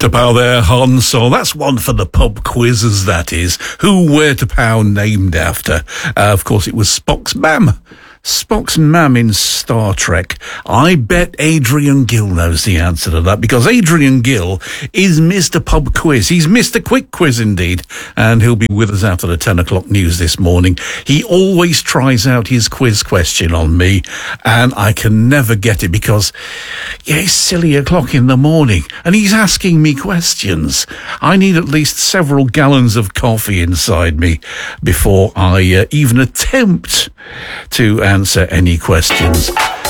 Mr. Pow there, Han. So that's one for the pub quizzes, that is. Who were to Pow named after? Of course, it was Spock's mam. Spock's mam in Star Trek. I bet Adrian Gill knows the answer to that, because Adrian Gill is Mr. Pub Quiz. He's Mr. Quick Quiz indeed, and he'll be with us after the 10 o'clock news this morning. He always tries out his quiz question on me, and I can never get it because, yeah, it's silly o'clock in the morning, and he's asking me questions. I need at least several gallons of coffee inside me before I even attempt to answer any questions.